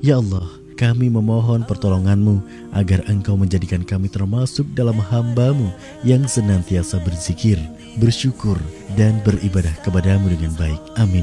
Ya Allah, kami memohon pertolongan-Mu agar Engkau menjadikan kami termasuk dalam hamba-Mu yang senantiasa berzikir, bersyukur, dan beribadah kepada-Mu dengan baik. Amin.